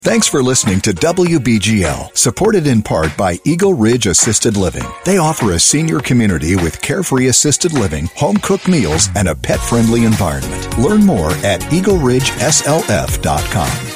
Thanks for listening to WBGL, supported in part by Eagle Ridge Assisted Living. They offer a senior community with carefree assisted living, home-cooked meals, and a pet-friendly environment. Learn more at eagleridgeslf.com.